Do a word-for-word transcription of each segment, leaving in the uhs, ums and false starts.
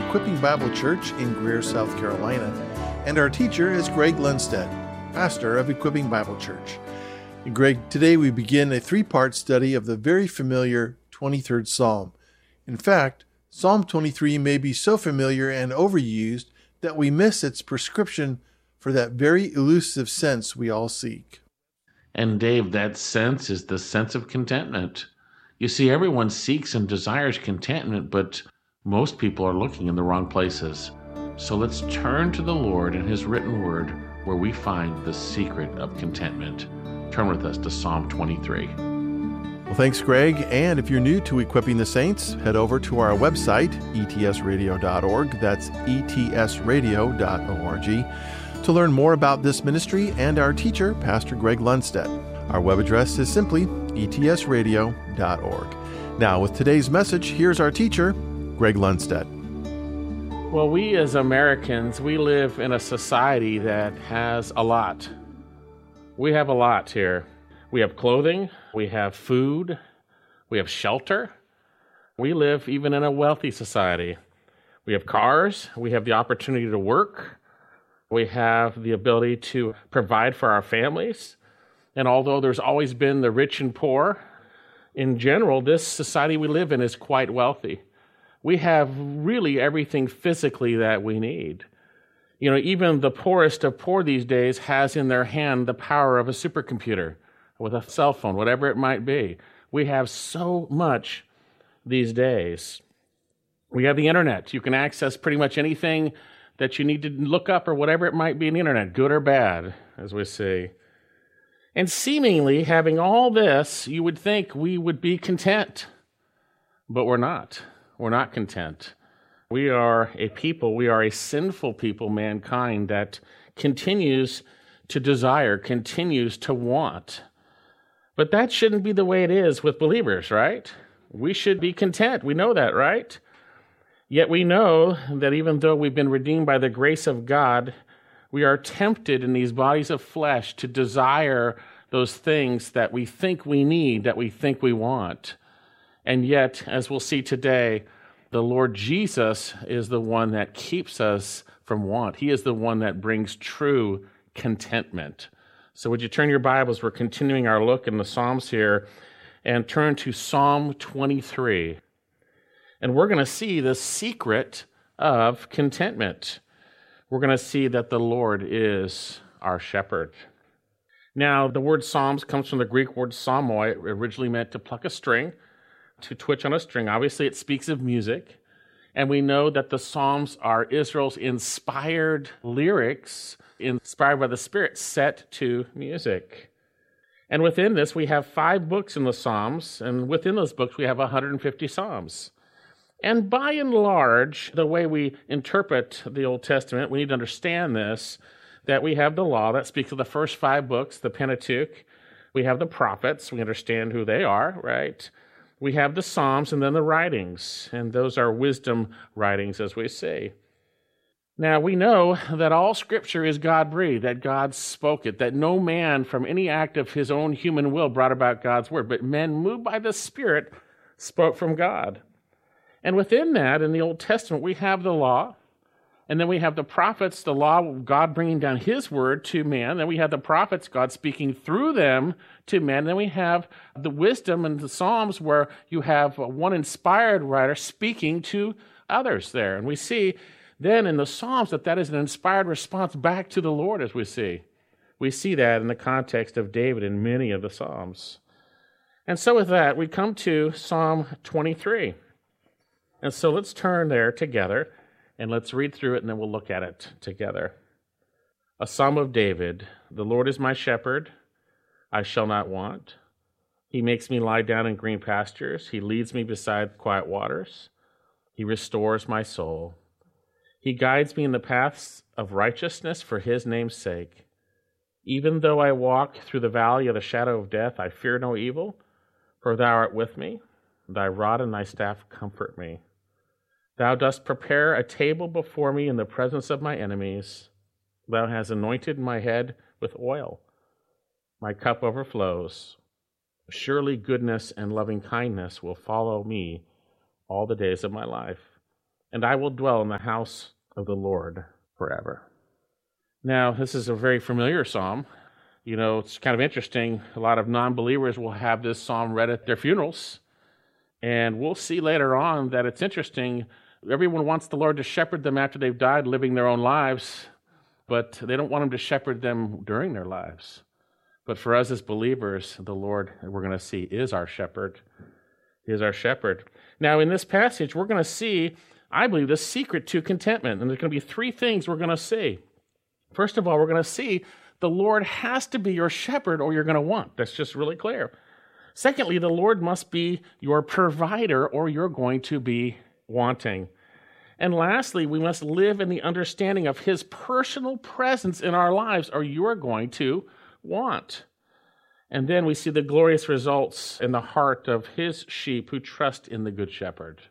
Equipping Bible Church in Greer, South Carolina, and our teacher is Greg Lundstedt, pastor of Equipping Bible Church. And Greg, today we begin a three-part study of the very familiar twenty-third Psalm. In fact, Psalm twenty-three may be so familiar and overused that we miss its prescription for that very elusive sense we all seek. And Dave, that sense is the sense of contentment. You see, everyone seeks and desires contentment, but most people are looking in the wrong places. So let's turn to the Lord and His written word, where we find the secret of contentment. Turn with us to Psalm twenty-three. Well, thanks, Greg. And if you're new to Equipping the Saints, head over to our website, e t s radio dot org. That's e t s radio dot org to learn more about this ministry and our teacher, Pastor Greg Lundstedt. Our web address is simply e t s radio dot org. Now, with today's message, here's our teacher, Greg Lundstedt. Well, we as Americans, we live in a society that has a lot. We have a lot here. We have clothing, we have food, we have shelter. We live even in a wealthy society. We have cars, we have the opportunity to work, we have the ability to provide for our families. And although there's always been the rich and poor, in general, this society we live in is quite wealthy. We have really everything physically that we need. You know, even the poorest of poor these days has in their hand the power of a supercomputer with a cell phone, whatever it might be. We have so much these days. We have the internet. You can access pretty much anything that you need to look up or whatever it might be in the internet, good or bad, as we see. And seemingly, having all this, you would think we would be content. But we're not. We're not content. We are a people, we are a sinful people, mankind, that continues to desire, continues to want. But that shouldn't be the way it is with believers, right? We should be content. We know that, right? Yet we know that even though we've been redeemed by the grace of God, we are tempted in these bodies of flesh to desire those things that we think we need, that we think we want. And yet, as we'll see today, the Lord Jesus is the one that keeps us from want. He is the one that brings true contentment. So would you turn your Bibles? We're continuing our look in the Psalms here, and turn to Psalm twenty-three. And we're going to see the secret of contentment. We're going to see that the Lord is our shepherd. Now, the word Psalms comes from the Greek word psalmoi. It originally meant to pluck a string, to twitch on a string. Obviously, it speaks of music. And we know that the Psalms are Israel's inspired lyrics, inspired by the Spirit, set to music. And within this, we have five books in the Psalms, and within those books, we have one hundred fifty Psalms. And by and large, the way we interpret the Old Testament, we need to understand this, that we have the law that speaks of the first five books, the Pentateuch. We have the prophets. We understand who they are, right? We have the Psalms and then the writings, and those are wisdom writings, as we see. Now, we know that all Scripture is God-breathed, that God spoke it, that no man from any act of his own human will brought about God's word, but men moved by the Spirit spoke from God. And within that, in the Old Testament, we have the law, and then we have the prophets, the law, God bringing down his word to man. Then we have the prophets, God speaking through them to men. Then we have the wisdom and the Psalms where you have one inspired writer speaking to others there. And we see then in the Psalms that that is an inspired response back to the Lord, as we see. We see that in the context of David in many of the Psalms. And so with that, we come to Psalm twenty-three. And so let's turn there together. And let's read through it, and then we'll look at it together. A Psalm of David. The Lord is my shepherd, I shall not want. He makes me lie down in green pastures. He leads me beside quiet waters. He restores my soul. He guides me in the paths of righteousness for his name's sake. Even though I walk through the valley of the shadow of death, I fear no evil, for thou art with me. Thy rod and thy staff comfort me. Thou dost prepare a table before me in the presence of my enemies. Thou hast anointed my head with oil. My cup overflows. Surely goodness and loving kindness will follow me all the days of my life, and I will dwell in the house of the Lord forever. Now, this is a very familiar psalm. You know, it's kind of interesting. A lot of non-believers will have this psalm read at their funerals, and we'll see later on that it's interesting. Everyone wants the Lord to shepherd them after they've died, living their own lives, but they don't want him to shepherd them during their lives. But for us as believers, the Lord, we're going to see, is our shepherd. He is our shepherd. Now, in this passage, we're going to see, I believe, the secret to contentment. And there's going to be three things we're going to see. First of all, we're going to see the Lord has to be your shepherd or you're going to want. That's just really clear. Secondly, the Lord must be your provider or you're going to be wanting. And lastly, we must live in the understanding of his personal presence in our lives or you are going to want. And then we see the glorious results in the heart of his sheep who trust in the Good Shepherd.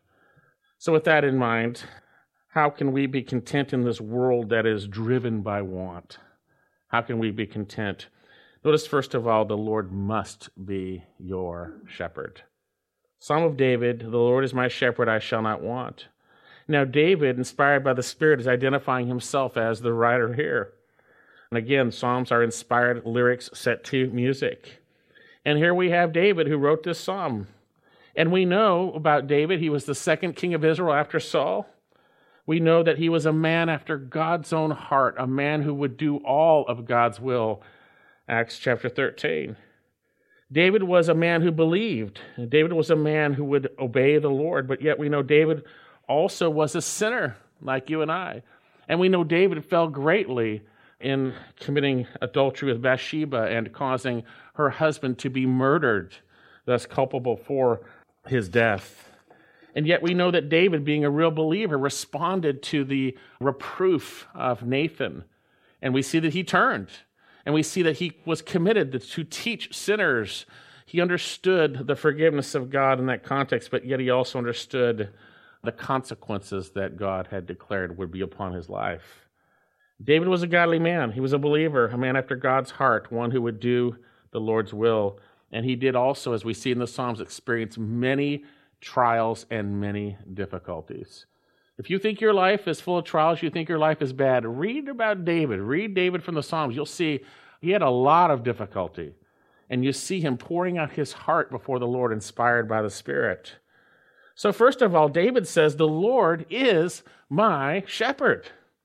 So with that in mind, how can we be content in this world that is driven by want? How can we be content? Notice, first of all, the Lord must be your shepherd. Psalm of David, the Lord is my shepherd, I shall not want. Now, David, inspired by the Spirit, is identifying himself as the writer here. And again, Psalms are inspired lyrics set to music. And here we have David who wrote this psalm. And we know about David, he was the second king of Israel after Saul. We know that he was a man after God's own heart, a man who would do all of God's will. Acts chapter thirteen. David was a man who believed. David was a man who would obey the Lord, but yet we know David also was a sinner like you and I. And we know David fell greatly in committing adultery with Bathsheba and causing her husband to be murdered, thus culpable for his death. And yet we know that David, being a real believer, responded to the reproof of Nathan. And we see that he turned. And we see that he was committed to teach sinners. He understood the forgiveness of God in that context, but yet he also understood the consequences that God had declared would be upon his life. David was a godly man. He was a believer, a man after God's heart, one who would do the Lord's will. And he did also, as we see in the Psalms, experience many trials and many difficulties. If you think your life is full of trials, you think your life is bad, read about David. Read David from the Psalms. You'll see he had a lot of difficulty. And you see him pouring out his heart before the Lord, inspired by the Spirit. So first of all, David says, the Lord is my shepherd.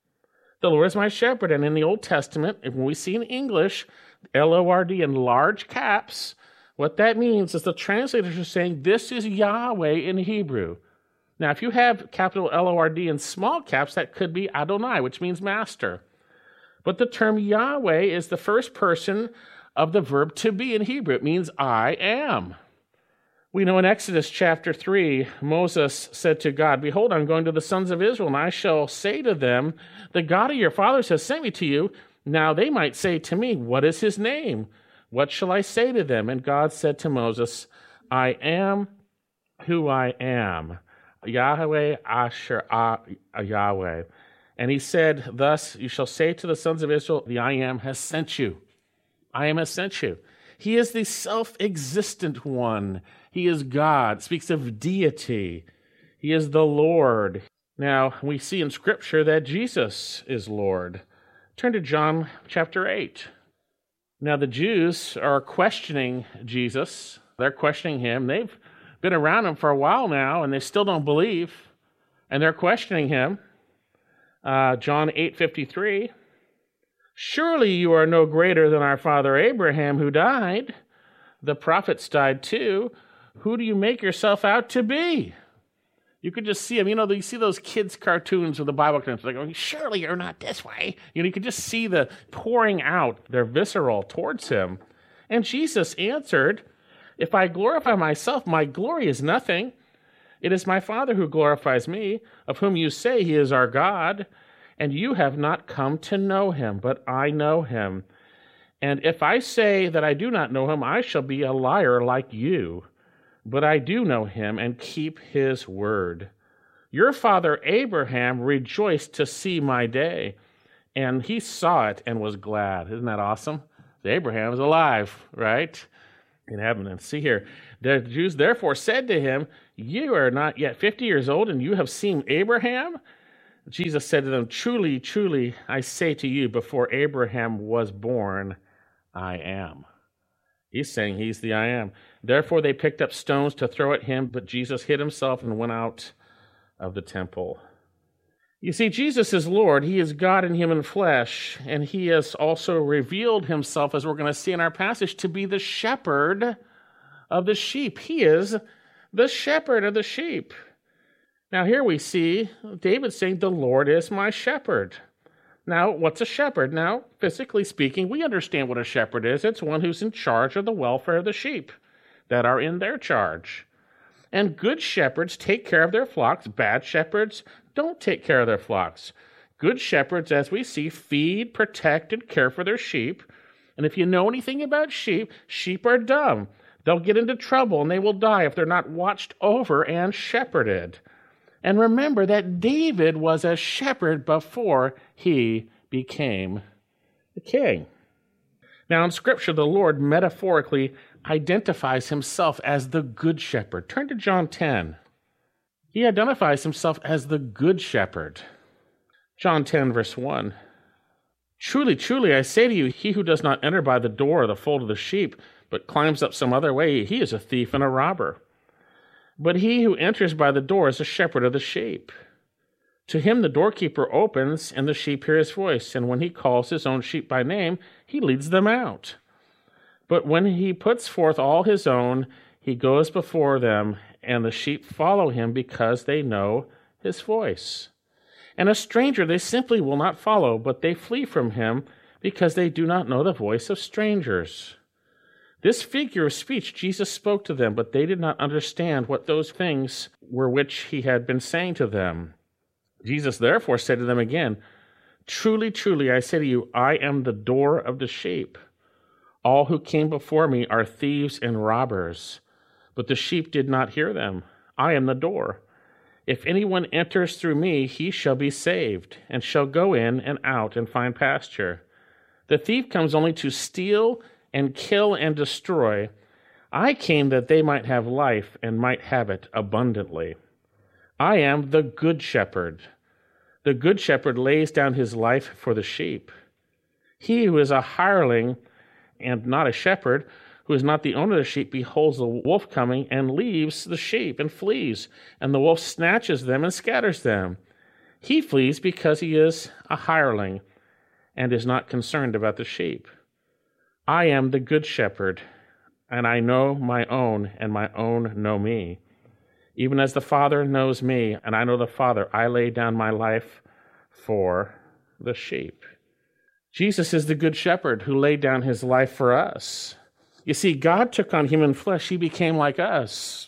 The Lord is my shepherd. And in the Old Testament, when we see in English, L O R D in large caps, what that means is the translators are saying, this is Yahweh in Hebrew. Now, if you have capital L O R D in small caps, that could be Adonai, which means master. But the term Yahweh is the first person of the verb to be in Hebrew. It means I am. We know in Exodus chapter three, Moses said to God, behold, I'm going to the sons of Israel, and I shall say to them, the God of your fathers has sent me to you. Now they might say to me, what is his name? What shall I say to them? And God said to Moses, I am who I am, Yahweh Asher ah, Yahweh. And he said, thus you shall say to the sons of Israel, the I am has sent you. I am has sent you. He is the self-existent one. He is God. Speaks of deity. He is the Lord. Now, we see in Scripture that Jesus is Lord. Turn to John chapter eight. Now, the Jews are questioning Jesus. They're questioning him. They've been around him for a while now, and they still don't believe. And they're questioning him. Uh, John eight fifty-three. Surely you are no greater than our father Abraham, who died. The prophets died too. Who do you make yourself out to be? You could just see him. You know, you see those kids' cartoons with the Bible cartoons. Like, oh, surely you're not this way. You know, you could just see the pouring out, their visceral towards him. And Jesus answered, if I glorify myself, my glory is nothing. It is my Father who glorifies me, of whom you say he is our God. And you have not come to know him, but I know him. And if I say that I do not know him, I shall be a liar like you. But I do know him and keep his word. Your father Abraham rejoiced to see my day, and he saw it and was glad. Isn't that awesome? Abraham is alive, right? in heaven. And see here, the Jews therefore said to him, you are not yet fifty years old, and you have seen Abraham? Jesus said to them, truly, truly, I say to you, before Abraham was born, I am. He's saying he's the I am. Therefore they picked up stones to throw at him, but Jesus hid himself and went out of the temple. You see, Jesus is Lord. He is God in human flesh, and he has also revealed himself, as we're going to see in our passage, to be the shepherd of the sheep. He is the shepherd of the sheep. Now here we see David saying, the Lord is my shepherd. Now, what's a shepherd? Now, physically speaking, we understand what a shepherd is. It's one who's in charge of the welfare of the sheep that are in their charge. And good shepherds take care of their flocks. Bad shepherds don't take care of their flocks. Good shepherds, as we see, feed, protect, and care for their sheep. And if you know anything about sheep, sheep are dumb. They'll get into trouble and they will die if they're not watched over and shepherded. And remember that David was a shepherd before he became the king. Now in Scripture, the Lord metaphorically identifies himself as the good shepherd. Turn to John ten. He identifies himself as the good shepherd. John ten, verse one. Truly, truly, I say to you, he who does not enter by the door of the fold of the sheep, but climbs up some other way, he is a thief and a robber. But he who enters by the door is a shepherd of the sheep. To him the doorkeeper opens, and the sheep hear his voice, and when he calls his own sheep by name, he leads them out. But when he puts forth all his own, he goes before them, and the sheep follow him because they know his voice. And a stranger they simply will not follow, but they flee from him because they do not know the voice of strangers. This figure of speech Jesus spoke to them, but they did not understand what those things were which he had been saying to them. Jesus therefore said to them again, truly, truly, I say to you, I am the door of the sheep. All who came before me are thieves and robbers, but the sheep did not hear them. I am the door. If anyone enters through me, he shall be saved, and shall go in and out and find pasture. The thief comes only to steal and kill and destroy. I came that they might have life and might have it abundantly. I am the good shepherd. The good shepherd lays down his life for the sheep. He who is a hireling and not a shepherd, who is not the owner of the sheep, beholds the wolf coming and leaves the sheep and flees, and the wolf snatches them and scatters them. He flees because he is a hireling and is not concerned about the sheep. I am the good shepherd, and I know my own, and my own know me. Even as the Father knows me, and I know the Father, I lay down my life for the sheep. Jesus is the good shepherd who laid down his life for us. You see, God took on human flesh. He became like us.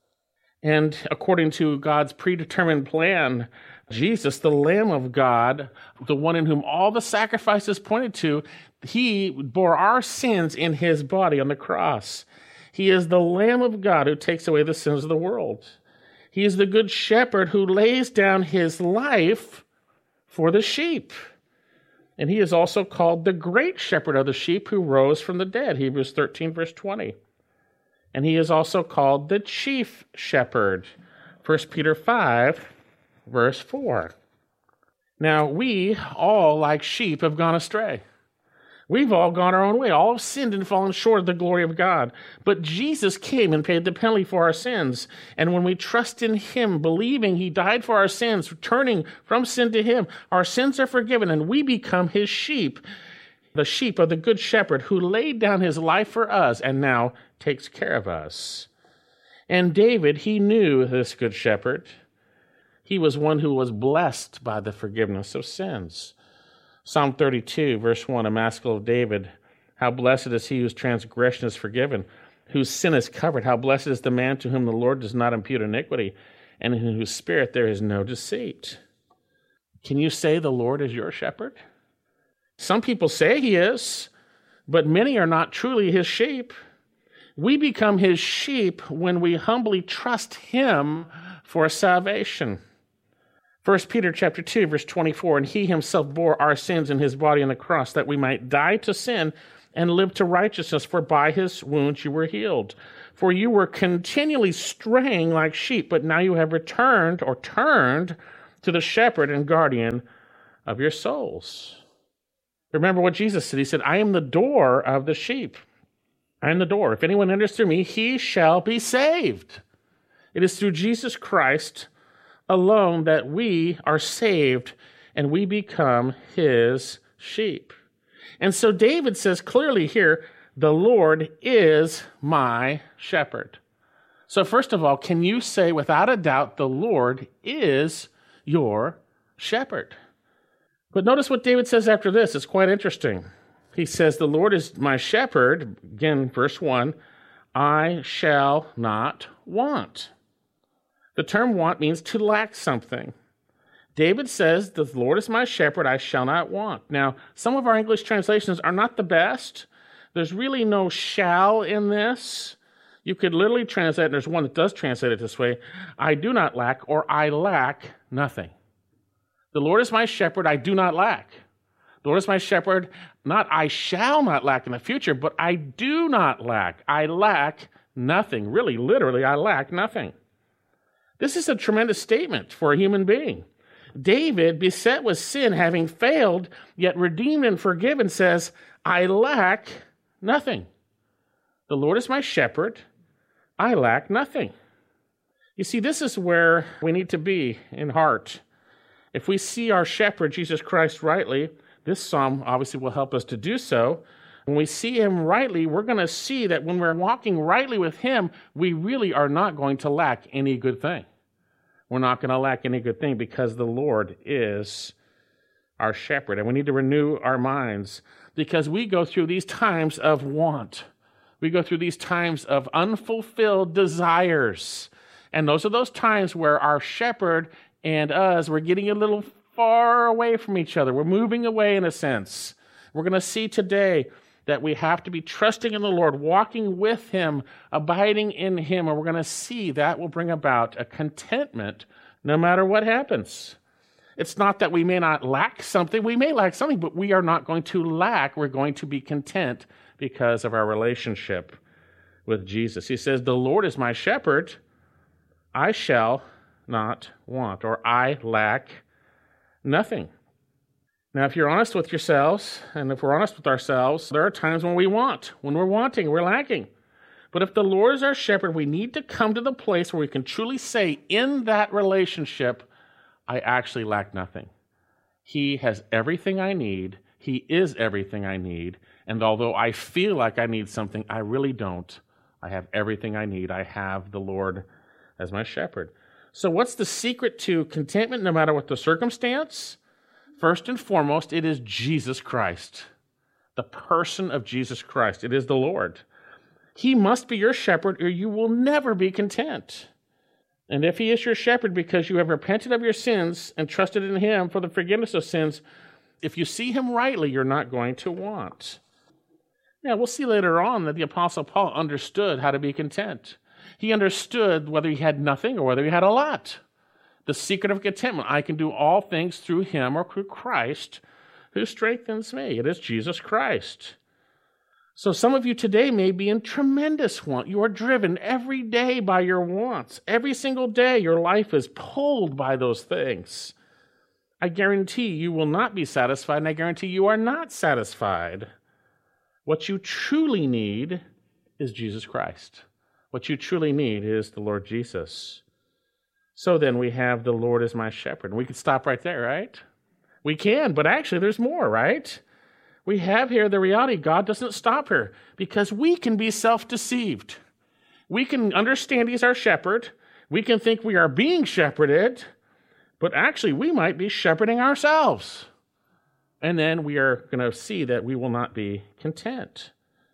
And according to God's predetermined plan, Jesus, the Lamb of God, the one in whom all the sacrifices pointed to, he bore our sins in his body on the cross. He is the Lamb of God who takes away the sins of the world. He is the good shepherd who lays down his life for the sheep. And he is also called the great shepherd of the sheep who rose from the dead, Hebrews thirteen, verse twenty. And he is also called the chief shepherd, First Peter five, verse four. Now, we all, like sheep, have gone astray. We've all gone our own way. All have sinned and fallen short of the glory of God. But Jesus came and paid the penalty for our sins. And when we trust in him, believing he died for our sins, turning from sin to him, our sins are forgiven and we become his sheep, the sheep of the good shepherd who laid down his life for us and now takes care of us. And David, he knew this good shepherd. He was one who was blessed by the forgiveness of sins. Psalm thirty-two, verse one, a maskil of David. How blessed is he whose transgression is forgiven, whose sin is covered. How blessed is the man to whom the Lord does not impute iniquity, and in whose spirit there is no deceit. Can you say the Lord is your shepherd? Some people say he is, but many are not truly his sheep. We become his sheep when we humbly trust him for salvation. First Peter chapter two, verse twenty-four, and he himself bore our sins in his body on the cross, that we might die to sin and live to righteousness, for by his wounds you were healed. For you were continually straying like sheep, but now you have returned or turned to the shepherd and guardian of your souls. Remember what Jesus said. He said, I am the door of the sheep. I am the door. If anyone enters through me, he shall be saved. It is through Jesus Christ alone that we are saved and we become his sheep. And so David says clearly here, the Lord is my shepherd. So first of all, can you say without a doubt, the Lord is your shepherd? But notice what David says after this. It's quite interesting. He says, the Lord is my shepherd. Again, verse one, I shall not want. The term want means to lack something. David says, the Lord is my shepherd, I shall not want. Now, some of our English translations are not the best. There's really no shall in this. You could literally translate, and there's one that does translate it this way, I do not lack, or I lack nothing. The Lord is my shepherd, I do not lack. The Lord is my shepherd, not I shall not lack in the future, but I do not lack. I lack nothing. Really, literally, I lack nothing. This is a tremendous statement for a human being. David, beset with sin, having failed, yet redeemed and forgiven, says, I lack nothing. The Lord is my shepherd. I lack nothing. You see, this is where we need to be in heart. If we see our shepherd, Jesus Christ, rightly, this psalm obviously will help us to do so. When we see him rightly, we're going to see that when we're walking rightly with him, we really are not going to lack any good thing. We're not going to lack any good thing because the Lord is our shepherd. And we need to renew our minds because we go through these times of want. We go through these times of unfulfilled desires. And those are those times where our shepherd and us, we're getting a little far away from each other. We're moving away in a sense. We're going to see today that we have to be trusting in the Lord, walking with him, abiding in him, and we're going to see that will bring about a contentment no matter what happens. It's not that we may not lack something. We may lack something, but we are not going to lack. We're going to be content because of our relationship with Jesus. He says, the Lord is my shepherd. I shall not want, or I lack nothing. Now, if you're honest with yourselves, and if we're honest with ourselves, there are times when we want, when we're wanting, we're lacking. But if the Lord is our shepherd, we need to come to the place where we can truly say in that relationship, I actually lack nothing. He has everything I need. He is everything I need. And although I feel like I need something, I really don't. I have everything I need. I have the Lord as my shepherd. So what's the secret to contentment no matter what the circumstance? First and foremost, it is Jesus Christ, the person of Jesus Christ. It is the Lord. He must be your shepherd or you will never be content. And if he is your shepherd because you have repented of your sins and trusted in him for the forgiveness of sins, if you see him rightly, you're not going to want. Now, we'll see later on that the Apostle Paul understood how to be content. He understood whether he had nothing or whether he had a lot. The secret of contentment, I can do all things through him or through Christ who strengthens me. It is Jesus Christ. So some of you today may be in tremendous want. You are driven every day by your wants. Every single day your life is pulled by those things. I guarantee you will not be satisfied, and I guarantee you are not satisfied. What you truly need is Jesus Christ. What you truly need is the Lord Jesus. So then we have the Lord as my shepherd. We can stop right there, right? We can, but actually there's more, right? We have here the reality God doesn't stop here because we can be self-deceived. We can understand he's our shepherd. We can think we are being shepherded, but actually we might be shepherding ourselves. And then we are going to see that we will not be content.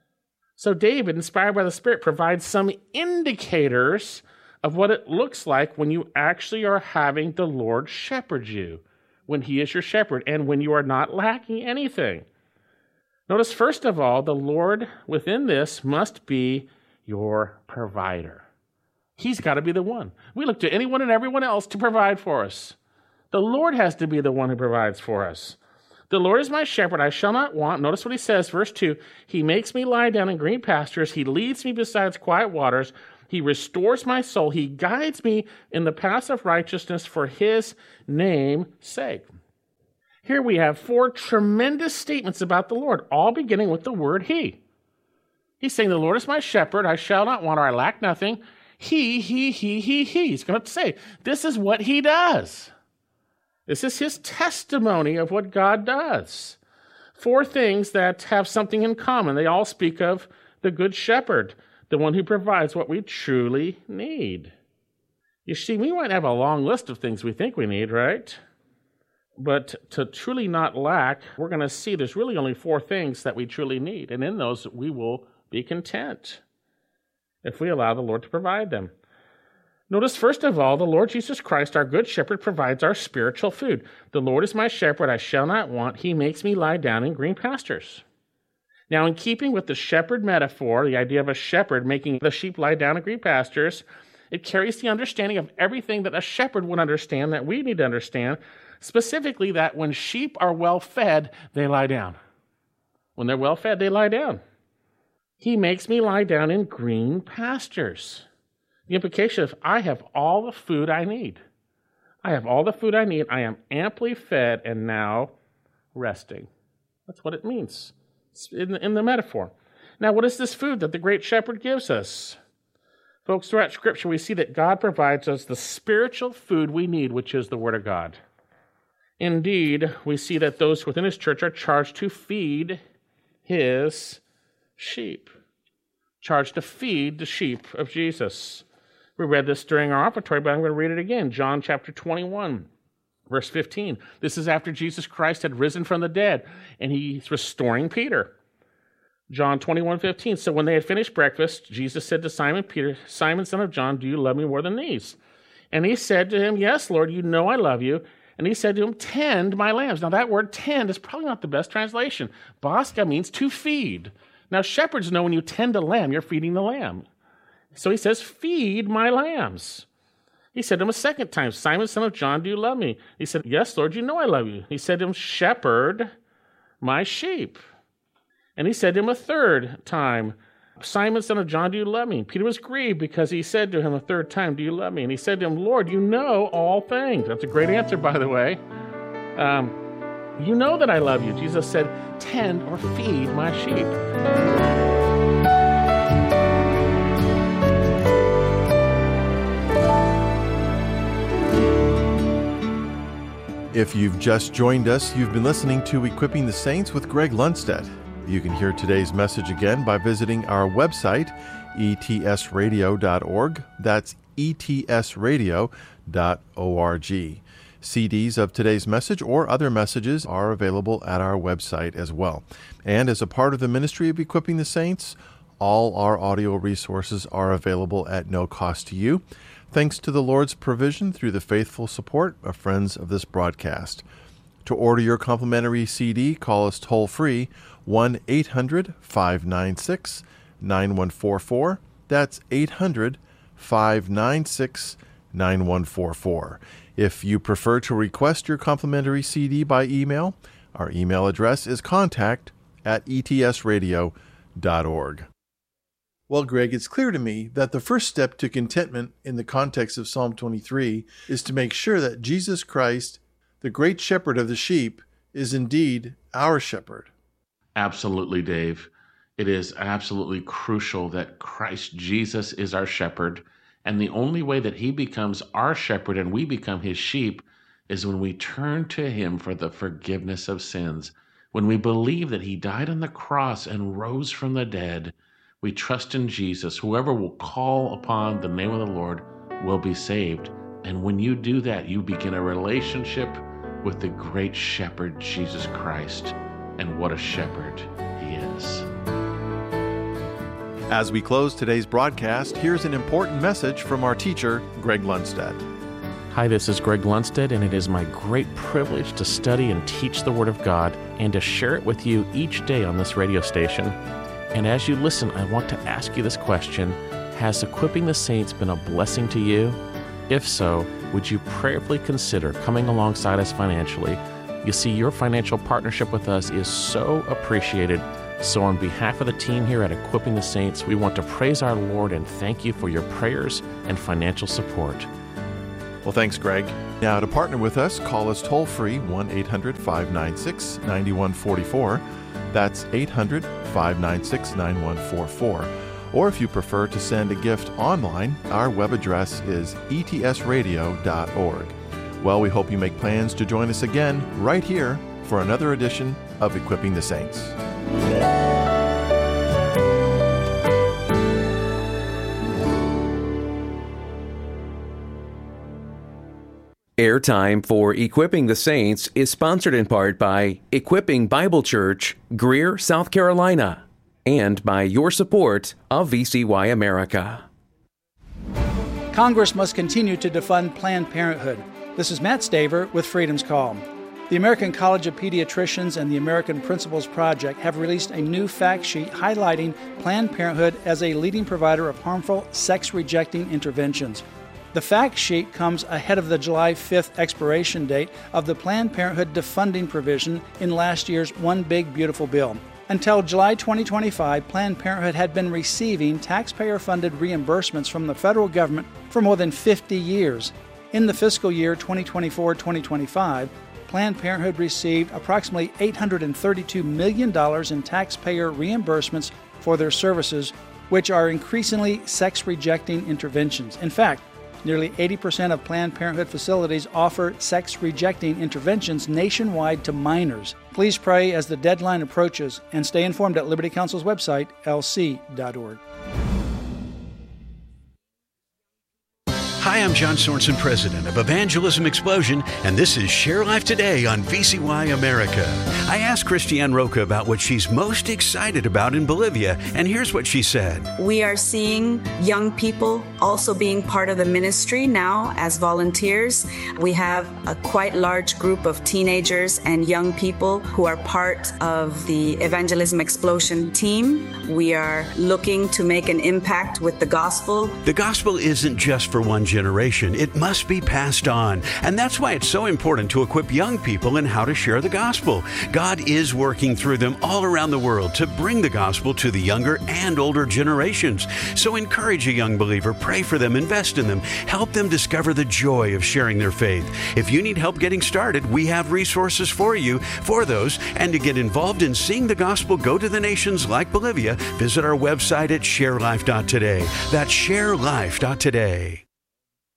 So David, inspired by the Spirit, provides some indicators of what it looks like when you actually are having the Lord shepherd you, when he is your shepherd, and when you are not lacking anything. Notice, first of all, the Lord within this must be your provider. He's got to be the one. We look to anyone and everyone else to provide for us. The Lord has to be the one who provides for us. The Lord is my shepherd, I shall not want. Notice what he says, verse two. He makes me lie down in green pastures. He leads me beside quiet waters. He restores my soul. He guides me in the paths of righteousness for his name's sake. Here we have four tremendous statements about the Lord, all beginning with the word he. He's saying, the Lord is my shepherd, I shall not want, or I lack nothing. He, he, he, he, he. He's going to say, this is what he does. This is his testimony of what God does. Four things that have something in common. They all speak of the good shepherd, the one who provides what we truly need. You see, we might have a long list of things we think we need, right? But to truly not lack, we're going to see there's really only four things that we truly need. And in those, we will be content if we allow the Lord to provide them. Notice, first of all, the Lord Jesus Christ, our good shepherd, provides our spiritual food. The Lord is my shepherd, I shall not want. He makes me lie down in green pastures. Now, in keeping with the shepherd metaphor, the idea of a shepherd making the sheep lie down in green pastures, it carries the understanding of everything that a shepherd would understand, that we need to understand, specifically that when sheep are well fed, they lie down. When they're well fed, they lie down. He makes me lie down in green pastures. The implication is I have all the food I need. I have all the food I need. I am amply fed and now resting. That's what it means in the, in the metaphor. Now, what is this food that the great shepherd gives us? Folks, throughout Scripture, we see that God provides us the spiritual food we need, which is the Word of God. Indeed, we see that those within his church are charged to feed his sheep. Charged to feed the sheep of Jesus. We read this during our offertory, but I'm going to read it again. John chapter twenty-one, verse fifteen. This is after Jesus Christ had risen from the dead, and he's restoring Peter. John twenty-one, fifteen. So when they had finished breakfast, Jesus said to Simon Peter, Simon, son of John, do you love me more than these? And he said to him, yes, Lord, you know I love you. And he said to him, tend my lambs. Now that word tend is probably not the best translation. Bosca means to feed. Now shepherds know when you tend a lamb, you're feeding the lamb. So he says, feed my lambs. He said to him a second time, Simon, son of John, do you love me? He said, yes, Lord, you know I love you. He said to him, shepherd my sheep. And he said to him a third time, Simon, son of John, do you love me? Peter was grieved because he said to him a third time, do you love me? And he said to him, Lord, you know all things. That's a great answer, by the way. Um, you know that I love you. Jesus said, tend or feed my sheep. If you've just joined us, you've been listening to Equipping the Saints with Greg Lundstedt. You can hear today's message again by visiting our website, e t s radio dot org. That's e t s radio dot org. C Ds of today's message or other messages are available at our website as well. And as a part of the ministry of Equipping the Saints, all our audio resources are available at no cost to you, thanks to the Lord's provision through the faithful support of friends of this broadcast. To order your complimentary C D, call us toll-free, one eight hundred, five nine six, nine one four four. That's eight hundred, five nine six, nine one four four. If you prefer to request your complimentary C D by email, our email address is contact at e t s radio dot org. Well, Greg, it's clear to me that the first step to contentment in the context of Psalm twenty-three is to make sure that Jesus Christ, the great shepherd of the sheep, is indeed our shepherd. Absolutely, Dave. It is absolutely crucial that Christ Jesus is our shepherd, and the only way that he becomes our shepherd and we become his sheep is when we turn to him for the forgiveness of sins. When we believe that he died on the cross and rose from the dead, we trust in Jesus. Whoever will call upon the name of the Lord will be saved. And when you do that, you begin a relationship with the great shepherd, Jesus Christ. And what a shepherd he is. As we close today's broadcast, here's an important message from our teacher, Greg Lundstedt. Hi, this is Greg Lundstedt, and it is my great privilege to study and teach the Word of God and to share it with you each day on this radio station. And as you listen, I want to ask you this question. Has Equipping the Saints been a blessing to you? If so, would you prayerfully consider coming alongside us financially You see, your financial partnership with us is so appreciated. So on behalf of the team here at Equipping the Saints, we want to praise our Lord and thank you for your prayers and financial support. Well, thanks, Greg. Now, to partner with us, call us toll-free one eight hundred five nine six nine one four four. That's eight hundred five nine six nine one four four. Or if you prefer to send a gift online, our web address is e t s radio dot org. Well, we hope you make plans to join us again right here for another edition of Equipping the Saints. Airtime for Equipping the Saints is sponsored in part by Equipping Bible Church, Greer, South Carolina, and by your support of V C Y America. Congress must continue to defund Planned Parenthood. This is Matt Staver with Freedom's Call. The American College of Pediatricians and the American Principles Project have released a new fact sheet highlighting Planned Parenthood as a leading provider of harmful, sex-rejecting interventions. The fact sheet comes ahead of the July fifth expiration date of the Planned Parenthood defunding provision in last year's One Big Beautiful Bill. Until July twenty twenty-five, Planned Parenthood had been receiving taxpayer-funded reimbursements from the federal government for more than fifty years. In the fiscal year twenty twenty-four twenty twenty-five, Planned Parenthood received approximately eight hundred thirty-two million dollars in taxpayer reimbursements for their services, which are increasingly sex-rejecting interventions. In fact, nearly eighty percent of Planned Parenthood facilities offer sex-rejecting interventions nationwide to minors. Please pray as the deadline approaches and stay informed at Liberty Counsel's website, l c dot org. Hi, I'm John Sorensen, president of Evangelism Explosion, and this is Share Life Today on V C Y America. I asked Christiane Roca about what she's most excited about in Bolivia, and here's what she said. We are seeing young people also being part of the ministry now as volunteers. We have a quite large group of teenagers and young people who are part of the Evangelism Explosion team. We are looking to make an impact with the gospel. The gospel isn't just for one generation. It must be passed on. And that's why it's so important to equip young people in how to share the gospel. God is working through them all around the world to bring the gospel to the younger and older generations. So encourage a young believer, pray for them, invest in them, help them discover the joy of sharing their faith. If you need help getting started, we have resources for you for those. And to get involved in seeing the gospel go to the nations like Bolivia, visit our website at share life dot today. That's share life dot today.